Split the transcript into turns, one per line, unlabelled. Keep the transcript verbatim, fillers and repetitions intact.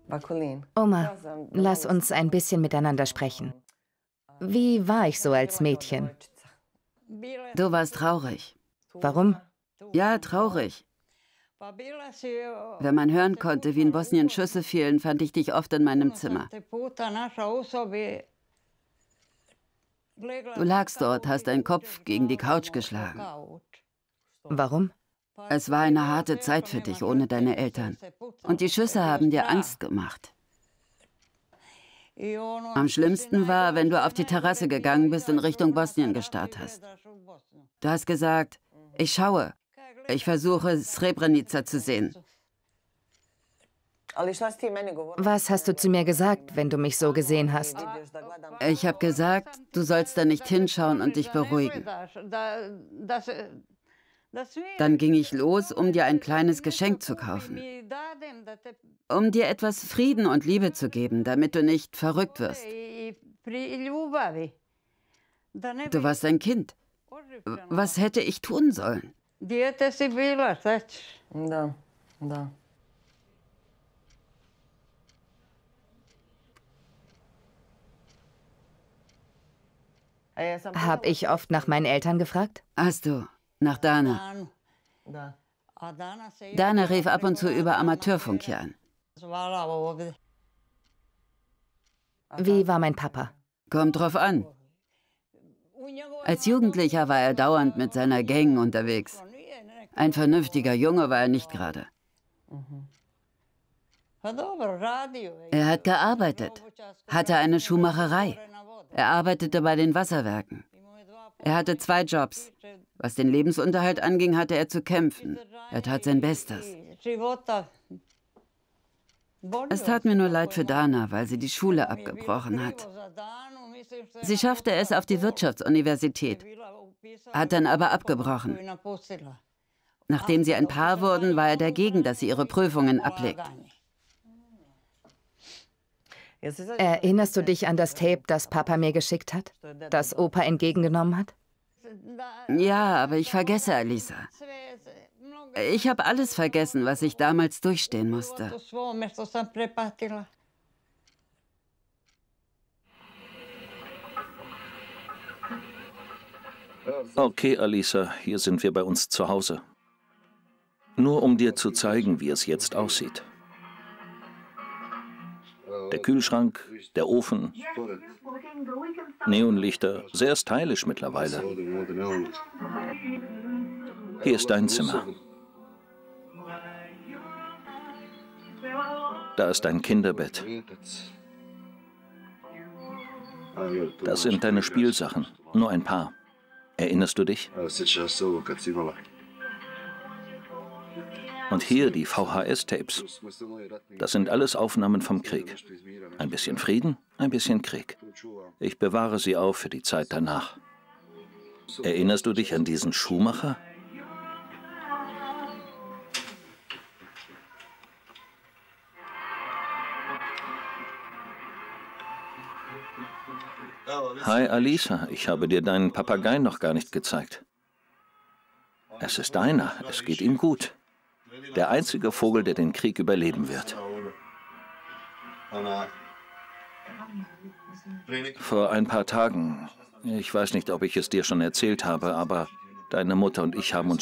Oma, lass uns ein bisschen miteinander sprechen. Wie war ich so als Mädchen?
Du warst traurig.
Warum?
Ja, traurig. Wenn man hören konnte, wie in Bosnien Schüsse fielen, fand ich dich oft in meinem Zimmer. Du lagst dort, hast deinen Kopf gegen die Couch geschlagen.
Warum?
Es war eine harte Zeit für dich ohne deine Eltern. Und die Schüsse haben dir Angst gemacht. Am schlimmsten war, wenn du auf die Terrasse gegangen bist und Richtung Bosnien gestarrt hast. Du hast gesagt, ich schaue. Ich versuche, Srebrenica zu sehen.
Was hast du zu mir gesagt, wenn du mich so gesehen hast?
Ich habe gesagt, du sollst da nicht hinschauen und dich beruhigen. Dann ging ich los, um dir ein kleines Geschenk zu kaufen. Um dir etwas Frieden und Liebe zu geben, damit du nicht verrückt wirst. Du warst ein Kind. Was hätte ich tun sollen?
Hab ich oft nach meinen Eltern gefragt?
Hast du, nach Dana. Dana rief ab und zu über Amateurfunk hier an.
Wie war mein Papa?
Kommt drauf an. Als Jugendlicher war er dauernd mit seiner Gang unterwegs. Ein vernünftiger Junge war er nicht gerade. Er hat gearbeitet, hatte eine Schuhmacherei. Er arbeitete bei den Wasserwerken. Er hatte zwei Jobs. Was den Lebensunterhalt anging, hatte er zu kämpfen. Er tat sein Bestes. Es tat mir nur leid für Dana, weil sie die Schule abgebrochen hat. Sie schaffte es auf die Wirtschaftsuniversität, hat dann aber abgebrochen. Nachdem sie ein Paar wurden, war er dagegen, dass sie ihre Prüfungen ablegt.
Erinnerst du dich an das Tape, das Papa mir geschickt hat? Das Opa entgegengenommen hat?
Ja, aber ich vergesse Alisa. Ich habe alles vergessen, was ich damals durchstehen musste.
Okay, Alisa, hier sind wir bei uns zu Hause. Nur um dir zu zeigen, wie es jetzt aussieht. Der Kühlschrank, der Ofen, Neonlichter, sehr stylisch mittlerweile. Hier ist dein Zimmer. Da ist dein Kinderbett. Das sind deine Spielsachen, nur ein paar. Erinnerst du dich? Und hier die V H S-Tapes. Das sind alles Aufnahmen vom Krieg. Ein bisschen Frieden, ein bisschen Krieg. Ich bewahre sie auf für die Zeit danach. Erinnerst du dich an diesen Schuhmacher? Hi Alisa, ich habe dir deinen Papagei noch gar nicht gezeigt. Es ist deiner, es geht ihm gut. Der einzige Vogel, der den Krieg überleben wird. Vor ein paar Tagen, ich weiß nicht, ob ich es dir schon erzählt habe, aber deine Mutter und ich haben uns